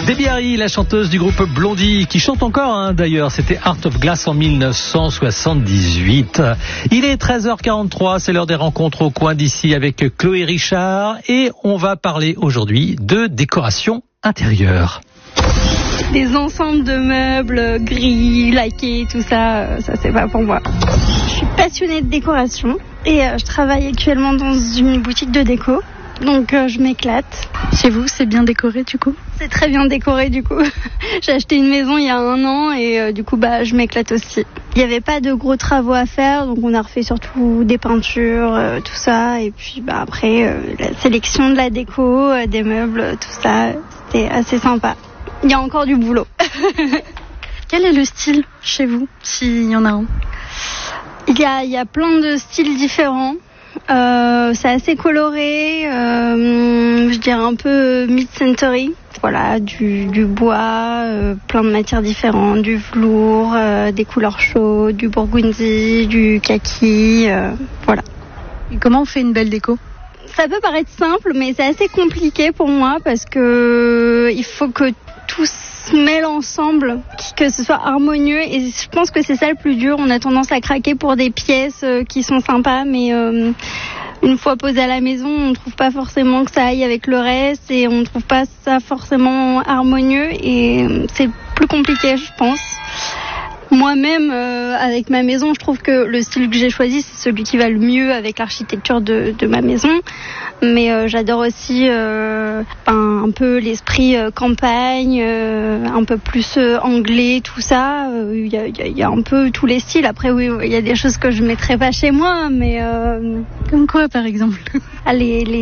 Debbie Harry, la chanteuse du groupe Blondie, qui chante encore d'ailleurs, c'était Heart of Glass en 1978. Il est 13h43, c'est l'heure des rencontres au coin d'ici avec Chloé Richard et on va parler aujourd'hui de décoration intérieure. Des ensembles de meubles gris, laqués, tout ça, ça c'est pas pour moi. Je suis passionnée de décoration et je travaille actuellement dans une boutique de déco. Donc je m'éclate. Chez vous, c'est bien décoré du coup ? C'est très bien décoré du coup. J'ai acheté une maison il y a 1 an et du coup je m'éclate aussi. Il n'y avait pas de gros travaux à faire, donc on a refait surtout des peintures, tout ça. Et puis après, la sélection de la déco, des meubles, tout ça, c'était assez sympa. Il y a encore du boulot. Quel est le style chez vous, s'il y en a un ? Il y a plein de styles différents. C'est assez coloré, je dirais un peu mid-century. Voilà, du bois, plein de matières différentes, du velours, des couleurs chaudes, du burgundy, du kaki, voilà. Et comment on fait une belle déco ? Ça peut paraître simple, mais c'est assez compliqué pour moi parce que il faut que tout se mêle ensemble, que ce soit harmonieux, et je pense que c'est ça le plus dur. On a tendance à craquer pour des pièces qui sont sympas, mais une fois posé à la maison, on ne trouve pas forcément que ça aille avec le reste et on ne trouve pas ça forcément harmonieux et c'est plus compliqué, je pense. Moi-même, avec ma maison, je trouve que le style que j'ai choisi, c'est celui qui va le mieux avec l'architecture de ma maison. Mais j'adore aussi un peu l'esprit campagne, un peu plus anglais, tout ça. Il y a un peu tous les styles. Après, oui, il y a des choses que je mettrais pas chez moi, mais... Comme quoi, par exemple ? les